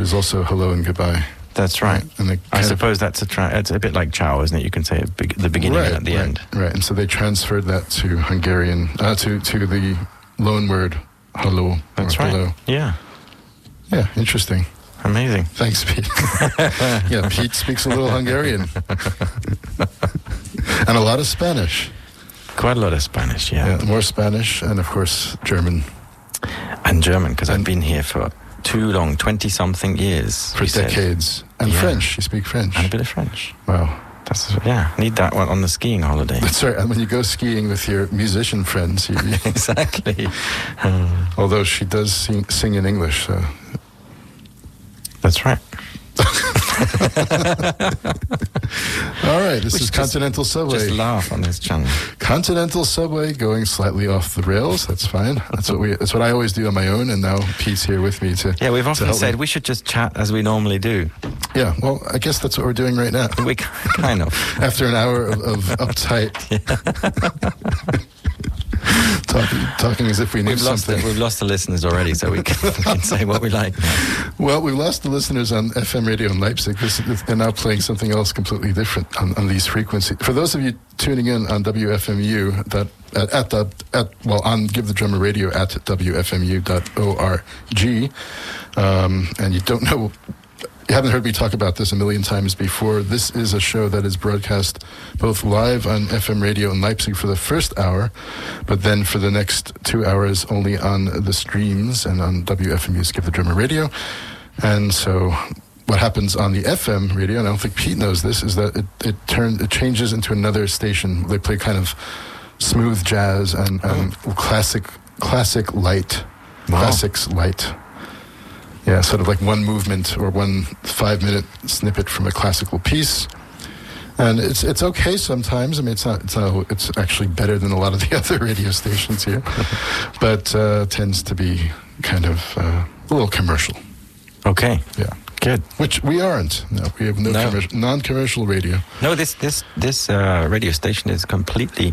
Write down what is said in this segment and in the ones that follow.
is also hello and goodbye. That's right. And I suppose that's it's a bit like ciao, isn't it? You can say at the beginning and at the end. Right, and so they transferred that to Hungarian, to the loan word hello. That's right. Hello. Yeah. Yeah, interesting. Amazing. Thanks, Pete. Yeah, Pete speaks a little Hungarian. And a lot of Spanish. Quite a lot of Spanish, yeah. More Spanish, and of course, German. And German, because I've been here for too long, 20-something years. For decades. And French, you speak French. And a bit of French. Wow. Need that one on the skiing holiday. That's right, and when you go skiing with your musician friends. Exactly. Although she does sing in English, so... That's right. All right, this is Continental Subway. Just laugh on this channel. Continental Subway going slightly off the rails. That's fine. That's what I always do on my own, and now Pete's here with me to. Yeah, we've often said we should just chat as we normally do. Yeah, well, I guess that's what we're doing right now. We kind of after an hour of uptight. Talking as if we knew something. We've lost the listeners already, so we can say what we like now. Well, we've lost the listeners on FM radio in Leipzig. They're now playing something else completely different on these frequencies. For those of you tuning in on WFMU, on Give the Drummer Radio at WFMU.org, and you don't know. You haven't heard me talk about this a million times before. This is a show that is broadcast both live on FM radio in Leipzig for the first hour, but then for the next 2 hours only on the streams and on WFMU's Give the Drummer Radio. And so what happens on the FM radio, and I don't think Pete knows this, is that it changes into another station. They play kind of smooth jazz and classic light, classics light. Yeah, sort of like one movement or 1 5-minute snippet from a classical piece, and it's okay sometimes. I mean, it's actually better than a lot of the other radio stations here, but tends to be kind of a little commercial. Okay. Yeah. Good. Which we aren't. No, we have non-commercial radio. No, this radio station is completely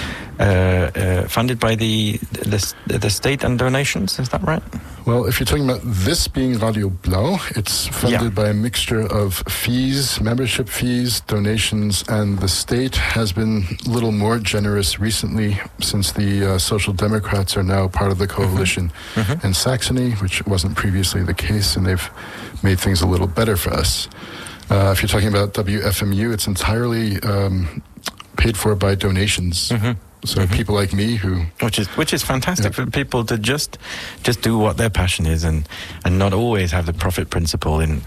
funded by the state and donations. Is that right? Well, if you're talking about this being Radio Blau, it's funded by a mixture of fees, membership fees, donations, and the state has been a little more generous recently since the Social Democrats are now part of the coalition in Saxony, which wasn't previously the case, and they've made things a little better for us. If you're talking about WFMU, it's entirely paid for by donations. So people like me which is fantastic for people to just do what their passion is and not always have the profit principle as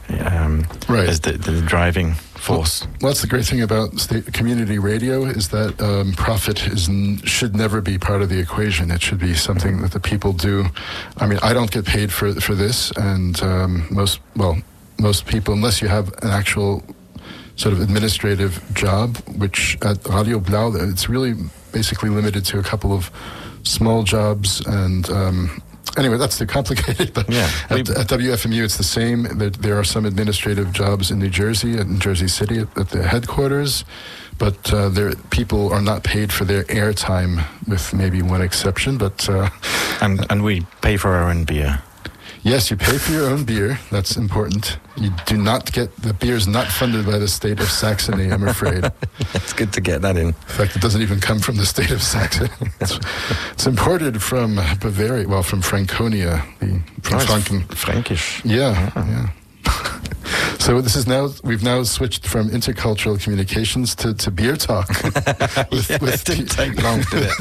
the driving force. Well, that's the great thing about community radio is that profit should never be part of the equation. It should be something that the people do. I mean, I don't get paid for this, and most people, unless you have an actual sort of administrative job, which at Radio Blau, it's really basically limited to a couple of small jobs, and anyway, that's too complicated. But at WFMU, it's the same. There are some administrative jobs in New Jersey, in Jersey City, at the headquarters, but people are not paid for their airtime, with maybe one exception. But and we pay for our own beer. Yes, you pay for your own beer. That's important. You do not the beer is not funded by the state of Saxony, I'm afraid. It's good to get that in. In fact, it doesn't even come from the state of Saxony. It's imported from Bavaria, from Franconia. Frankish. Yeah. So we've now switched from intercultural communications to beer talk. It didn't take long, did it?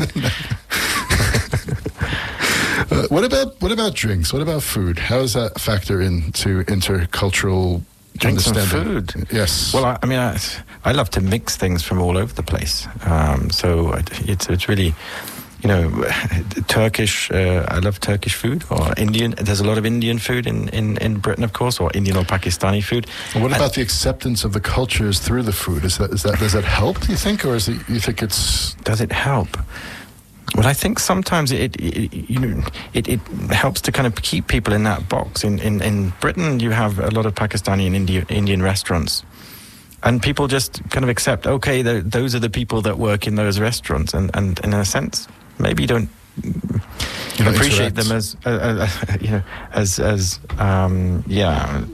What about drinks? What about food? How does that factor into intercultural drinks understanding? And food? Yes. Well, I love to mix things from all over the place. So it's really, Turkish. I love Turkish food, or Indian. There's a lot of Indian food in Britain, of course, or Indian or Pakistani food. And what about the acceptance of the cultures through the food? Does that help? Do you think, or does it help? Well, I think sometimes it helps to kind of keep people in that box. In Britain, you have a lot of Pakistani and Indian restaurants, and people just kind of accept, okay, those are the people that work in those restaurants, and in a sense, maybe you don't appreciate them as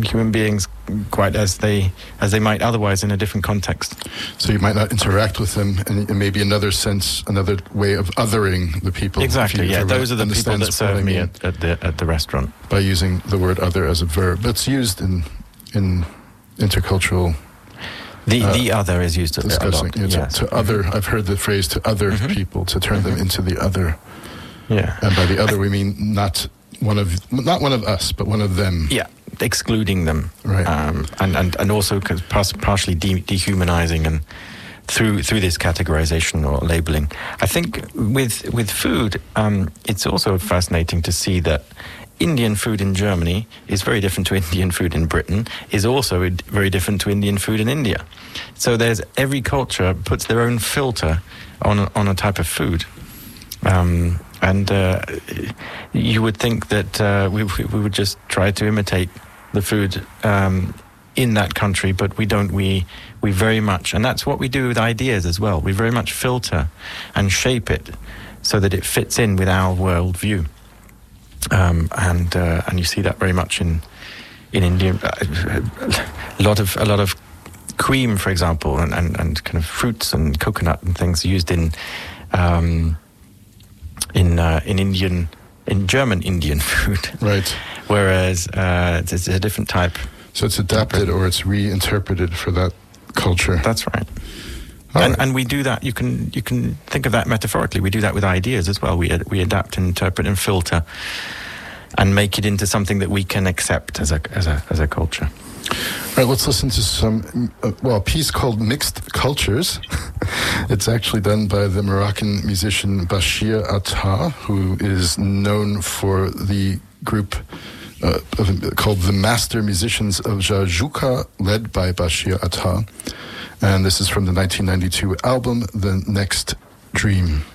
human beings quite as they might otherwise in a different context. So you might not interact with them in maybe another sense, another way of othering the people. Exactly. Yeah, those are the people that serve me at the restaurant. By using the word "other" as a verb, it's used in intercultural. The other is used a lot. Yes. To other, I've heard the phrase "to other people," to turn them into the other. Yeah. And by the other we mean not one of us, but one of them. Yeah, excluding them. Right. And also partially dehumanizing and through this categorization or labeling. I think with food, it's also fascinating to see that Indian food in Germany is very different to Indian food in Britain, is also very different to Indian food in India. So every culture puts their own filter on a type of food. And you would think that we would just try to imitate the food in that country, but we don't. We very much, and that's what we do with ideas as well. We very much filter and shape it so that it fits in with our worldview. And you see that very much in India. A lot of cream, for example, and kind of fruits and coconut and things used in German Indian food. Right. Whereas it's a different type. So it's adapted or it's reinterpreted for that culture. That's right. And we do that. You can think of that metaphorically. We do that with ideas as well. We adapt and interpret and filter, and make it into something that we can accept as a culture. All right, let's listen to some a piece called "Mixed Cultures." It's actually done by the Moroccan musician Bachir Atta, who is known for the group called the Master Musicians of Jajouka, led by Bachir Atta. And this is from the 1992 album, The Next Dream.